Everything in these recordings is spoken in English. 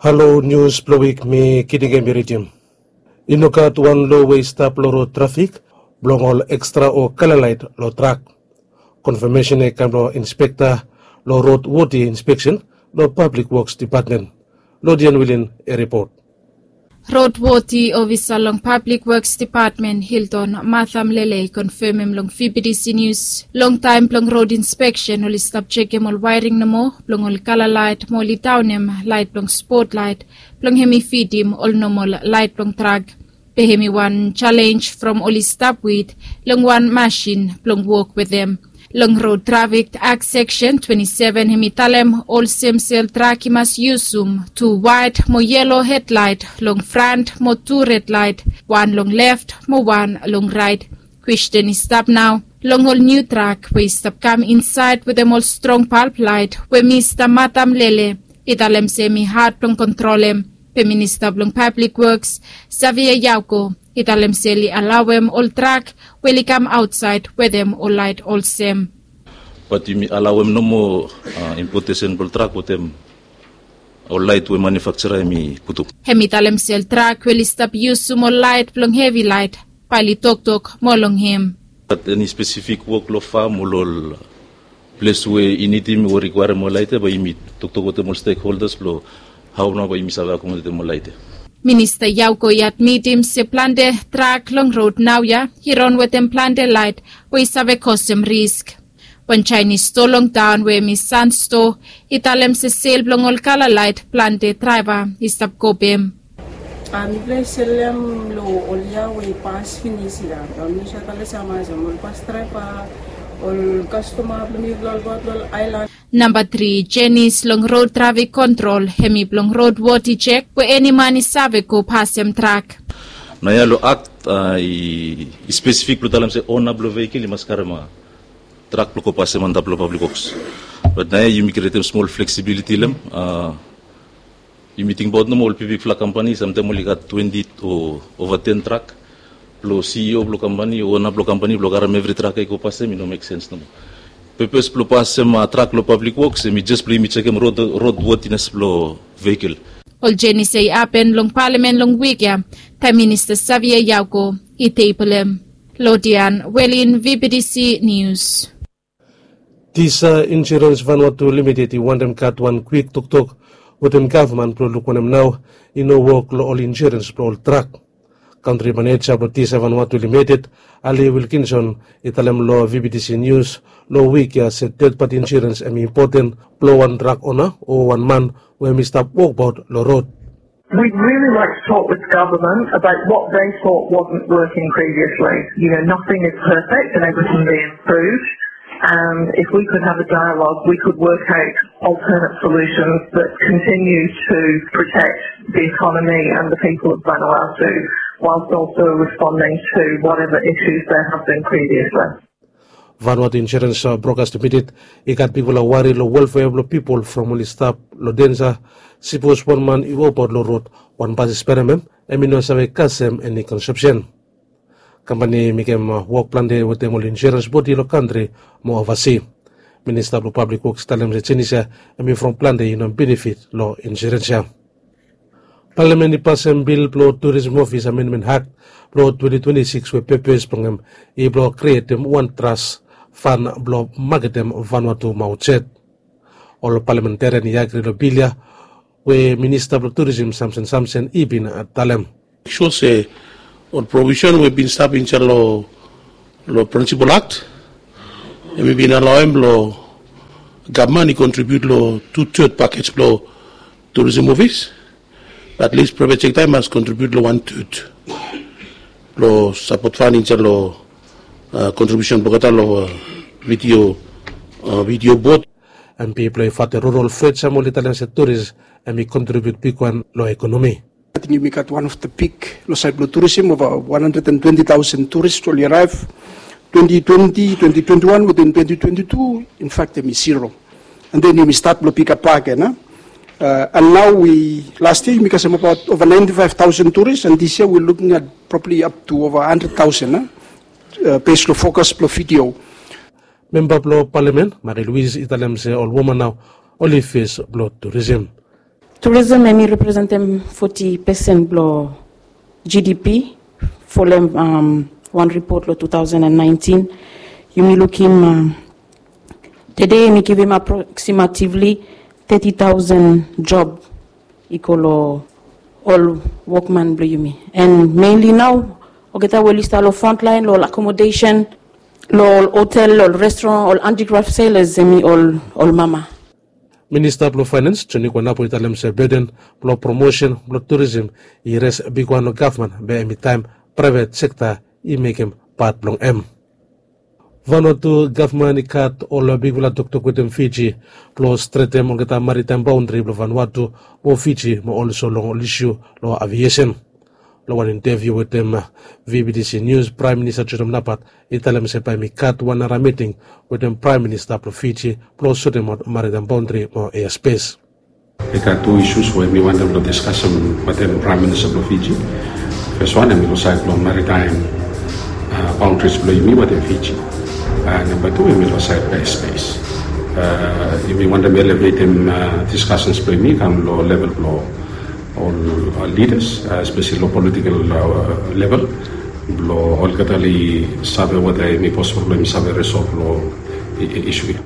Hello News Plowik mi kidding meridium. Inukat one low way stop lo traffic, blong all extra o color light lo track. Confirmation e kam lo inspector lo road worthy inspection lo public works department. Lo dian wilin a report. Roadworthy officer long Public Works Department Hilton Matham Lele confirm long VBDC News long time long road inspection ol stop check all wiring namo long all color light molly downem light long spotlight long hemi feedim all normal light long track hemi one challenge from all stop with long one machine long work with them. Long road traffic act section 27 hemitalem all same cell track mas usum two white mo yellow headlight long front mo two red light one long left mo one long right. Question is stop now. Long all new track we stop come inside with them all strong pulp light we Mr. Matam Lele italem semi hard long control em. Minister long Public Works Xavier Yauko italem seli allowem all track will come outside with them all light all same. But you allowem no more importation all track with them all light we manufacturer mi putuk. Hemitalem sel track will stop use more light long heavy light pali tok more long him. But any specific work lo farm all place where anything we require more light but you meet tok with them stakeholders lo how na ba imisawa accommodate mo light. Minister Yauko yat meeting se plande track long road now ya hiron with them plande light we save custom risk. When Chinese store long down where Miss San store italem se sale long all color light plante driver istap kopem. Mi place selem lo olya we pass finish la. Mi siya kala sama mo pass driver all customer bumi global island. Number 3, Jenny's long road traffic control, hemi long road water check, where any man is save ko passem track. Nayalo act specific lo talam se ownable vehicle mas karama track lo ko passem anda public works. But naya you create small flexibility lam. You meeting board no all public flag companies sometimes only got 20 to over 10 track. Lo CEO lo company ownable company lo karam every track ko passem no make sense no. Purpose plo passem track lo public works mi just plo mi check road worthiness plo vehicle. All Jenny say happen long parliament long week ya. Time Minister Xavier Yauko itapelem. Lodian Welin VBDC News. This insurance Vanuatu Limited I want them cut one quick tok with them government pro look them now no work lo all insurance pro all track. Country manager pro Tisa Vanuatu Limited Ali Wilkinson italem lo VBDC News lo week ya said third party insurance am important pro one truck owner or one man when we stop walk about lo road. We'd really like to talk with government about what they thought wasn't working previously. You know, nothing is perfect and everything be improved. And if we could have a dialogue, we could work out alternate solutions that continue to protect the economy and the people of Vanuatu, whilst also responding to whatever issues there have been previously. Vanuatu Insurance Broadcast Limited, ikat people are worried lo welfare of people from only stop lo densa, suppose one man iwopod lo road, one bus experiment, emino save kasem any consumption. Company mikem work plan de with them all insurance body lo country mo oversee. Minister of Public Works talem se chinisa emi from plan de benefit lo insurance. Parliament ipasem bill pro tourism office amendment act pro 2026 we purpose pangem I pro create them one trust fund blo magatem Vanuatu mauchet. All parliamentarian yagri lo bilia we Minister of Tourism Samson ibin talem. Sure say on provision we've been stopping lo principal act and we've been allowing lo government contribute lo 2/3 package lo tourism office. At least private sector must contribute lo 1/3 lo support fund lo contribution bogata lo video board and people fate rural freight samol italian sectores and we contribute big one lo economy. I think you make it one of the peak Lo tourism of 120,000 tourists will arrive 2020, 2021, within 2022, in fact, they is zero. And then you start to pick up again. And now last year, we make about over 95,000 tourists, and this year we're looking at probably up to over 100,000, based on focus video. Member of Parliament, Marie-Louise Italem say all woman now only face blood tourism. Tourism emi representem 40% blo GDP for one report lo 2019. You may look him today emi give him approximately 30,000 job equal all workman blo yumi. And mainly now ogeta we list all frontline, all accommodation, all hotel, all restaurant, all handicraft sellers emi all mama. Minister of Finance, Johnny Kwanapo Italem se burden, blo promotion, blo tourism, I res big one government, be any time private sector, I make him part long M. Vanuatu government ikat all big villa Dr. Kwetem Fiji, blo stretem on geta maritime boundary blo Vanuatu, bo Fiji, mo also long issue, lo aviation. Lo one interview with them, VBDC News, Prime Minister Jerome Napat, Italem se pa mi kat one meeting with them Prime Minister of Fiji, plus to them maritime boundary or airspace. There are two issues where we want to discuss with the Prime Minister of Fiji. First one, we will maritime boundaries within Fiji. Number two, we will airspace. We want to elevate discussions with me on low level law. All leaders, especially low political level, all Katali sabe what may possible sabe resolve law issue.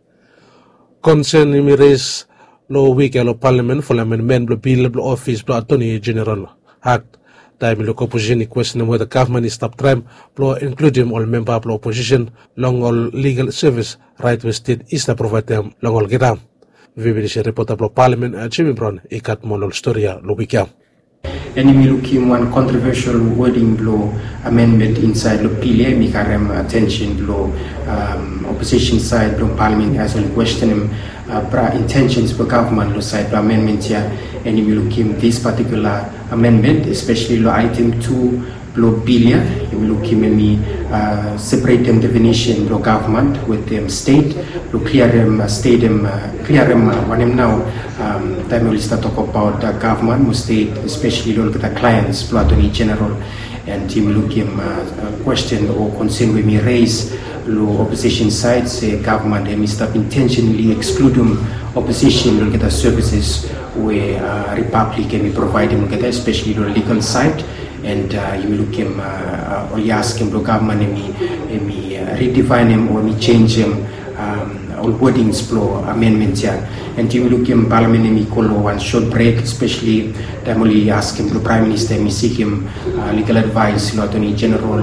Concern imi raise lo week lo parliament for amendment lo bill lo office lo attorney general act. Time lo opposition question whether government is stop trying lo include all member of opposition long all legal service right to state is to provide them long all get them. VBDC reporter pro Parliament Jimmy Brown ikat monol storia lubika. And we looking one controversial wording below amendment inside the PLA mikarem attention below opposition side below Parliament as well question intentions for government lo side amendment here. And we looking this particular amendment, especially lo item 2 below bilia, we looking me separate them definition below government with them state, lo clear them state them clear them when them now time we start talk about the government, state, especially look at the clients, below Attorney General, and team looking question or concern we may raise lo opposition side say government and stop intentionally exclude them opposition look at the services where Republic can be providing look at that, especially the legal side. And you look him or you ask him the government me redefine him or me change him all wordings flow amendments here. And you look him Parliament me call one short break, especially time only ask him the Prime Minister me seek him legal advice, Attorney General,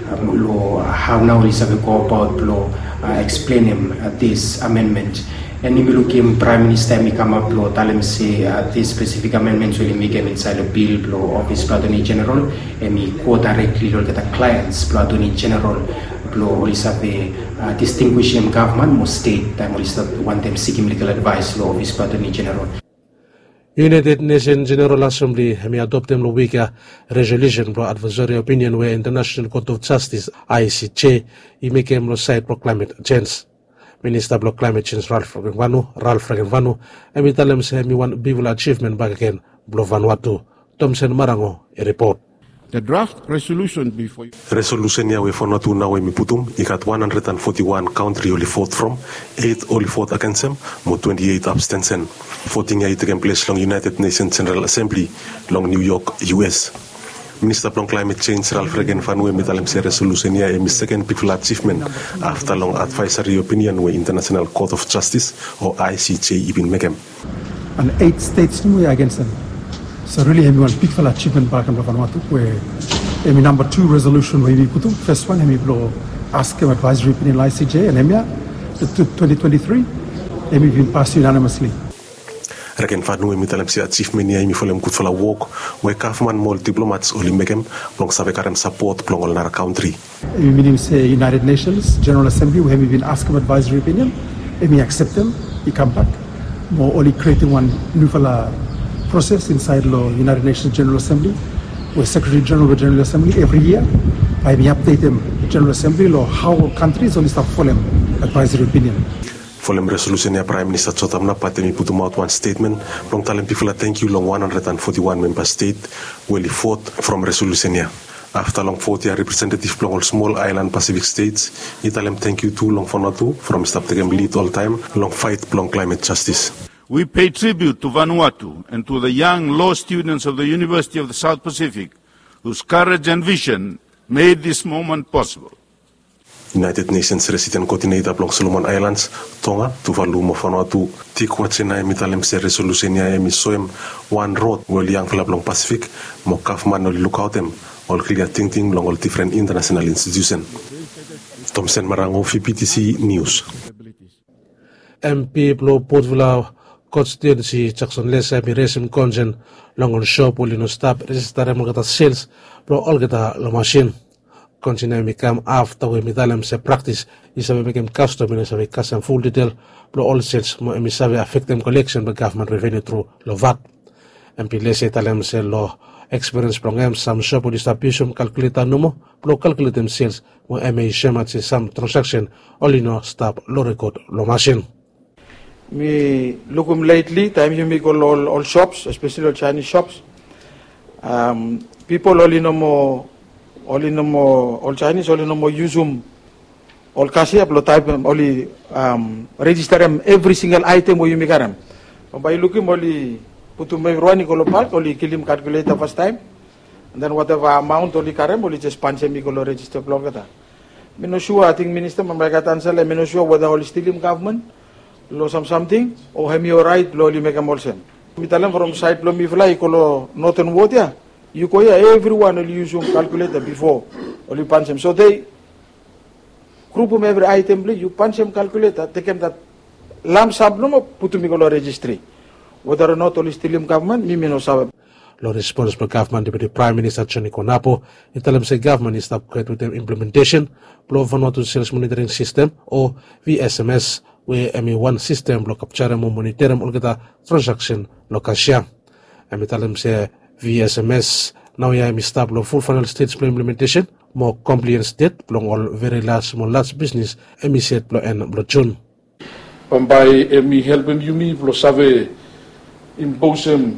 how now is a go about law explain him this amendment. And if you look in Prime Minister, me come up law, tell him say this specific amendments will make him inside the bill law office Attorney General, and me quote directly look at the clients Attorney General law is a distinguish him government most state time is want them seeking legal advice law office Attorney General. United Nations General Assembly may adopt them week resolution for advisory opinion where International Court of Justice ICJ make him side pro climate change. Minister of Climate Change Ralph Regenvanu, and we tell them say me one beautiful achievement back again, Blo Vanuatu. Thompson Marango, a report. The draft resolution before you. Resolution ya we Vanuatu now we putum, ikat 141 country only fought from, 8 only fought against them, mo 28 abstention. Voting ya taken place long United Nations General Assembly, long New York, US. Minister of Climate Change Ralph Regenvanu emitalem se resolution ya emi second people achievement after long advisory opinion with International Court of Justice or ICJ even make them. And 8 states were against them. So really emi one big achievement back in Vanuatu where emi number 2 resolution where we put first one emi blow ask him advisory opinion ICJ and EMIA the 2023 emi been passed unanimously. Regenvanu emitalem se achievement ya emi folem good for la work where government more diplomats only make them long savekarem support long all nara country. Emi meaning say United Nations General Assembly where emi been ask him advisory opinion emi accept them he come back more only creating one new process inside the United Nations General Assembly where Secretary General of the General Assembly every year I may update them General Assembly law how countries only start for them advisory opinion. Following resolution ya Prime Minister Chotamna Patemi put out one statement long talent people thank you long 141 member state where he fought from resolution ya. After long 40 representative long all small island Pacific states, Italem thank you to long Vanuatu from stop taking lead all time long fight long climate justice. We pay tribute to Vanuatu and to the young law students of the University of the South Pacific whose courage and vision made this moment possible. United Nations Resident Coordinator Plong Solomon Islands, Tonga, Tuvalu mo Vanuatu, Tikwachena emitalem se resolution ya emisoem one road wali yang Plong Pacific, mo government ol lookoutem, ol clear thinking long all different international institution. Thompson Marango, VPTC News. MP Plo Port Vila constituency Jackson Lesa mi resim konjen long on shop uli no stop register mo kata sales Plo all kata lo machine. Continue mi kam after we mitalem se practice isabe mekem custom in isabe custom full detail Plo all sales mo emisabe affect them collection by government revenue through lo VAT. MP Lesa italem se lo experience program some shop uli stop calculate numo Plo calculate them sales mo emi shema se some transaction only no stop lo record lo machine. Me look lately, time you make all shops, especially all Chinese shops. People all Chinese, use all cashier, type only register them every single item where you make them. By looking only put to everyone in park, only kill him calculate the first time, and then whatever amount only carem, only just punch him register blogger. Me no sure, I think Minister Mambagat answer, me no sure whether all still in government. Lo something or have you right lo li make a molsen. Mitalam from side lo mi fly kolo northern water. You ko everyone will use calculator before only punch him. So they group them every item you punch him calculator take him that lamp sub no put me kolo registry. Whether or not only still in government, me no sabe. Lo responsible government Deputy Prime Minister Johnny Konapo italam se government is upgrade with the implementation Plo Vanuatu Sales Monitoring System or VSMS we one system lo capture mo monitor mo kita transaction lo kasya. Italam se VSMS now ya stop lo full final stage implementation mo compliance state long all very last business set lo en lo June. Pambay helping you lo save impose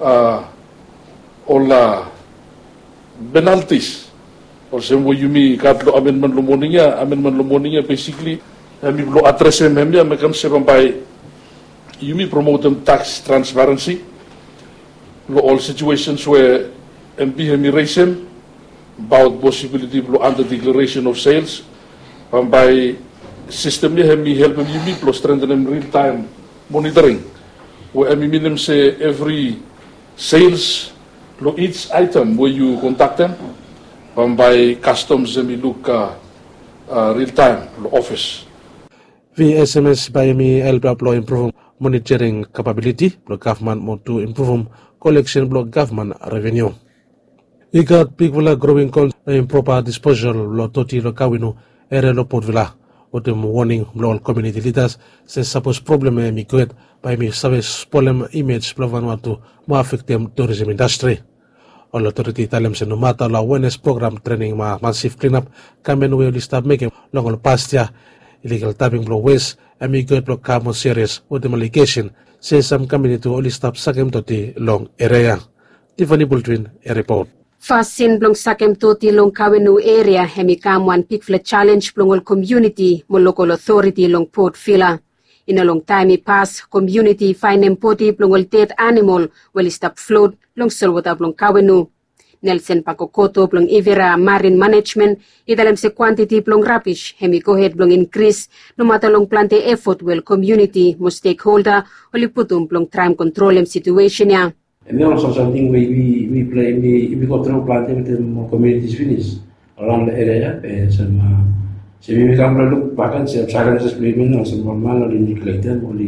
all penalties or same way you katlo amendment lo morning basically mi lo address member mekan se pambay you promote them tax transparency lo all situations where MP raising about possibility lo under declaration of sales pambay system ni helping you lo strengthen real time monitoring where minimum say every sales lo each item where you contact them by customs mi look real time lo office. VSMS by me help lo improve monitoring capability lo government mo to improve collection lo government revenue. Ikat people growing con improper disposal lo toti lo kawino ere lo Port Vila. With them warning lo community leaders say suppose problem mi kuet by me service problem image lo Vanuatu mo affect them tourism industry. All authority tell them say no matter la awareness program training massive cleanup kamen we will start making long all past year illegal tapping blow waste and me good block more serious with the allegation say some community only stop sakem toti long area. Tiffany Bultwin a report. Fasin blong sakem toti long Kawenu area hemi kamwan pikfle challenge blong all community mo local authority long Port Vila. In a long time pass community find empoti blong all dead animal will stop float long solwata blong Kawenu. Nelson Pakokoto blong Ivera Marine Management idalam se quantity blong rubbish hemi go ahead blong increase no matter long plante effort well community mo stakeholder oliputum blong crime control situation ya. And then also something we control planting with the communities finish around the area and some we come look back and say, I'm sorry, this is some normal or indicated.